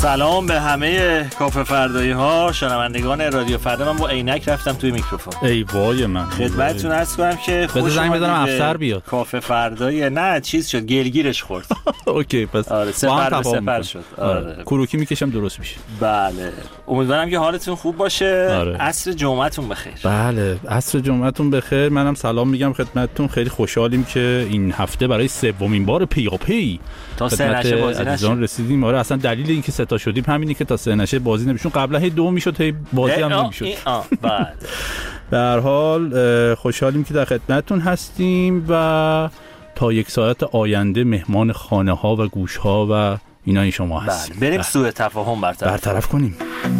سلام به همه کافه فردایی ها، شنوندگان رادیو فردا. من با عینک رفتم توی میکروفون. ای وای من خدمتتون عرض کنم که خوش زنگ بزنم افسر بیاد. کافه فردایی نه چیز شد، گلگیرش خورد. اوکی پس آره سپر شد. آره کروکی میکشم درست میشه. بله امیدوارم که حالتون خوب باشه. آره. عصر جمعتون بخیر. بله عصر جمعتون بخیر. منم سلام میگم خدمتتون. خیلی خوشحالیم که این هفته برای سومین بار پیاپی تا سه نشه بازی نشد رسیدیم. آره اصلا دلیل اینکه سه تا شدیم همینه که تا سه نشه بازی نمیشون. قبلا هی دو میشد هی بازی هم نمیشد. بله به هر حال خوشحالیم که در خدمتتون هستیم و تا یک ساعت آینده مهمان خانه ها و گوش ها و اینا شما هستیم. بله بریم سوء تفاهم برطرف کنیم.